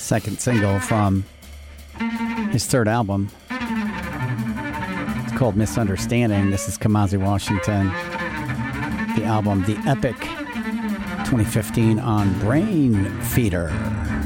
second single from his third album. It's called Misunderstanding. This is Kamasi Washington. The album, The Epic, 2015 on Brain Feeder.